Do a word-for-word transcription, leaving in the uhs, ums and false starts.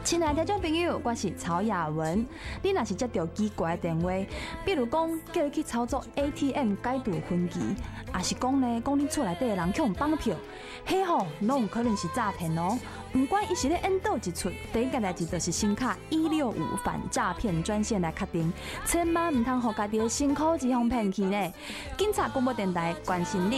亲爱的听众朋友，我是曹雅文。你若是接到奇怪的电话，比如讲叫你去操作 A T M 解除分期，也是讲呢，讲你厝内底的人去用绑票，迄吼拢有可能是诈骗哦。不管伊是咧演倒一出，第一件代志就是先卡一六五反诈骗专线来确定，千万唔通互家己的辛苦钱互骗去呢。警察广播电台关心你。